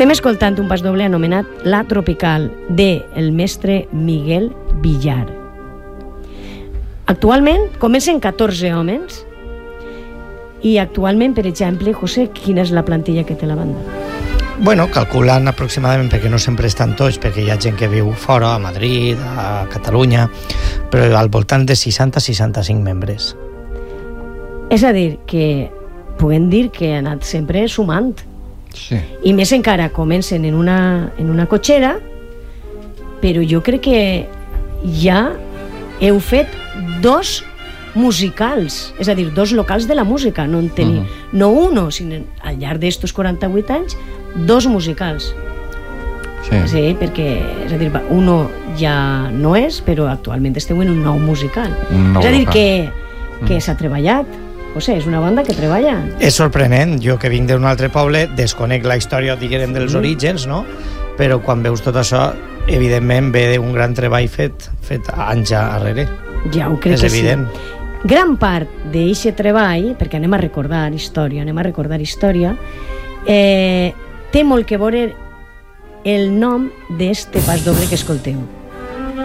Estem escoltant un pas doble anomenat La Tropical, de el mestre Miguel Villar. Actualment comencen 14 homes i actualment, per exemple, José, quina és la plantilla que té la banda? Bueno, calculant aproximadament, perquè no sempre estan tots, perquè hi ha gent que viu fora, a Madrid, a Catalunya, però al voltant de 60-65 membres. És a dir, que puguem dir que ha anat sempre sumant. Sí. I més encara, comencen en una cotxera, però jo crec que ja heu fet 2 musicals, és a dir, 2 locals de la música, no en tenir, no uno, sinó al llarg d'estos 48 anys, 2 musicals. Sí, perquè, és a dir, uno ja no és, però actualment esteu en un nou musical. És a dir, que s'ha treballat. O sigui, és una banda que treballa. És sorprenent, jo que vinc d'un altre poble desconec la història, diguem, dels orígens, no? Però quan veus tot això, evidentment ve d'un gran treball fet anys arrere. Ja ho crec és que evident. Sí. Gran part d'aquest treball, perquè anem a recordar història, té molt que veure el nom d'este pas doble que escolteu.